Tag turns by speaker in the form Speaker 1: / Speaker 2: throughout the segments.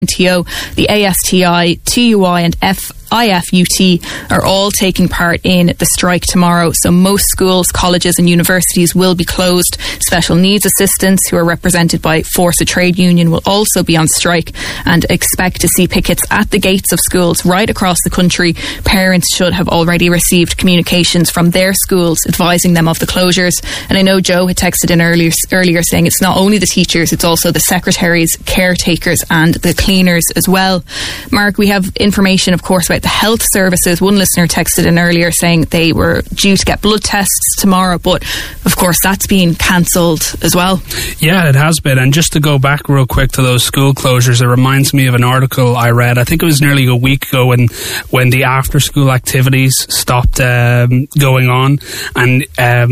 Speaker 1: TO, the ASTI, TUI and IFUT are all taking part in the strike tomorrow. So most schools, colleges and universities will be closed. Special needs assistants who are represented by Force Trade Union will also be on strike, and expect to see pickets at the gates of schools right across the country. Parents should have already received communications from their schools advising them of the closures. And I know Joe had texted in earlier saying it's not only the teachers, it's also the secretaries, caretakers and the cleaners as well. Mark, we have information of course about the health services. One listener texted in earlier saying they were due to get blood tests tomorrow, but of course that's been cancelled as well.
Speaker 2: Yeah, it has been. And just to go back real quick to those school closures, it reminds me of an article I read, I think it was nearly a week ago, when the after school activities stopped going on, and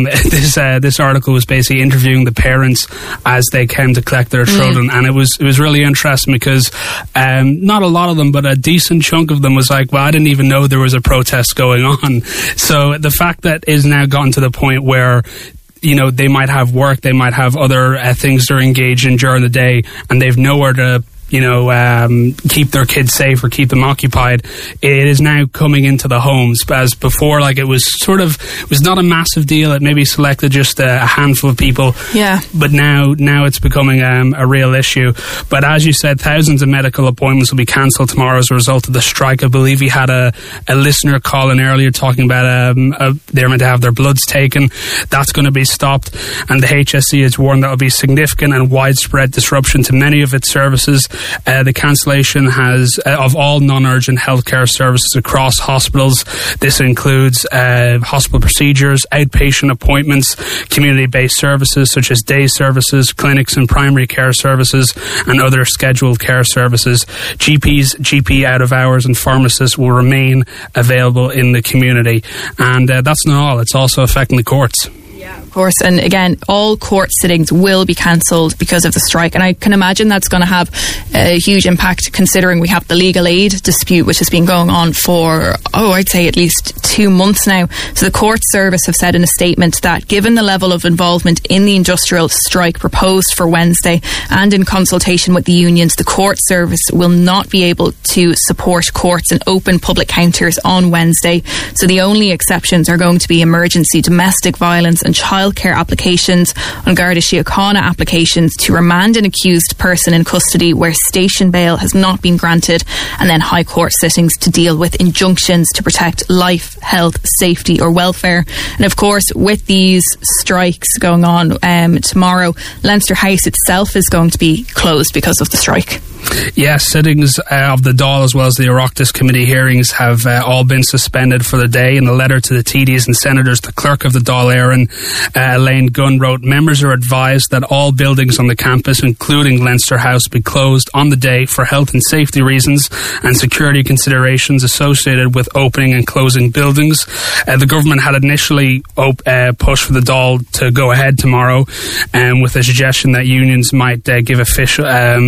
Speaker 2: this article was basically interviewing the parents as they came to collect their children, and it was really interesting because not a lot of them, but a decent chunk of them was like, well, I didn't even know there was a protest going on. So the fact that it's now gotten to the point where, you know, they might have work, they might have other things they're engaged in during the day, and they've nowhere to, you know, keep their kids safe or keep them occupied. It is now coming into the homes. As before, like, it was not a massive deal. It maybe selected just a handful of people. Yeah. But now it's becoming a real issue. But as you said, thousands of medical appointments will be cancelled tomorrow as a result of the strike. I believe we had a listener call in earlier talking about they're meant to have their bloods taken. That's going to be stopped. And the HSE has warned that will be significant and widespread disruption to many of its services. The cancellation has of all non-urgent healthcare services across hospitals. This includes hospital procedures, outpatient appointments, community-based services such as day services, clinics and primary care services, and other scheduled care services. GPs, GP out of hours and pharmacists will remain available in the community. And that's not all. It's also affecting the courts.
Speaker 1: Yeah, of course. And again, all court sittings will be cancelled because of the strike. And I can imagine that's going to have a huge impact considering we have the legal aid dispute, which has been going on for, I'd say at least 2 months now. So the court service have said in a statement that given the level of involvement in the industrial strike proposed for Wednesday and in consultation with the unions, the court service will not be able to support courts and open public counters on Wednesday. So the only exceptions are going to be emergency domestic violence and childcare applications, on Garda Síochána applications to remand an accused person in custody where station bail has not been granted, and then High Court sittings to deal with injunctions to protect life, health, safety or welfare. And of course, with these strikes going on tomorrow, Leinster House itself is going to be closed because of the strike.
Speaker 2: Yes, sittings of the Dáil as well as the Oireachtas Committee hearings have all been suspended for the day. In a letter to the TDs and Senators, the Clerk of the Dáil Éireann, Elaine Gunn, wrote, members are advised that all buildings on the campus, including Leinster House, be closed on the day for health and safety reasons and security considerations associated with opening and closing buildings. The government had initially pushed for the Dáil to go ahead tomorrow, with a suggestion that unions might give official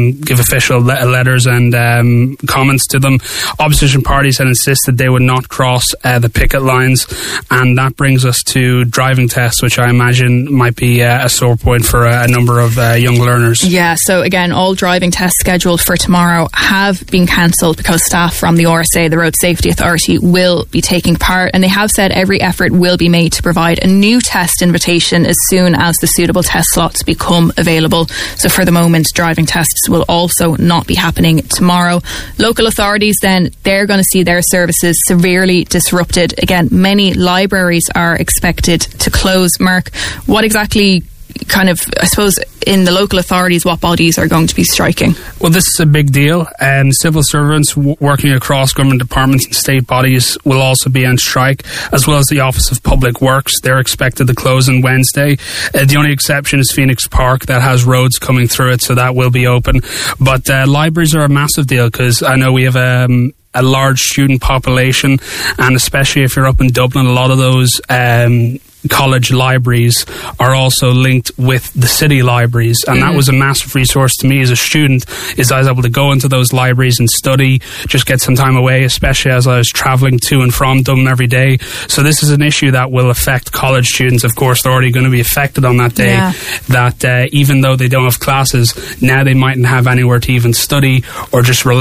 Speaker 2: letters and comments to them. Opposition parties had insisted they would not cross the picket lines, and that brings us to driving tests, which I imagine might be a sore point for a number of young learners.
Speaker 1: Yeah, so again, all driving tests scheduled for tomorrow have been cancelled because staff from the RSA, the Road Safety Authority, will be taking part, and they have said every effort will be made to provide a new test invitation as soon as the suitable test slots become available. So for the moment, driving tests will also not be happening tomorrow. Local authorities then, they're going to see their services severely disrupted. Again, many libraries are expected to close. Mark, what exactly kind of, I suppose, in the local authorities, what bodies are going to be striking?
Speaker 2: Well, this is a big deal, and civil servants working across government departments and state bodies will also be on strike, as well as the Office of Public Works. They're expected to close on Wednesday. The only exception is Phoenix Park, that has roads coming through it, so that will be open. But libraries are a massive deal, because I know we have a large student population, and especially if you're up in Dublin, a lot of those college libraries are also linked with the city libraries, and that was a massive resource to me as a student, is I was able to go into those libraries and study, just get some time away, especially as I was travelling to and from Dublin every day. So this is an issue that will affect college students. Of course, they're already going to be affected on that day, that even though they don't have classes, now they mightn't have anywhere to even study or just relax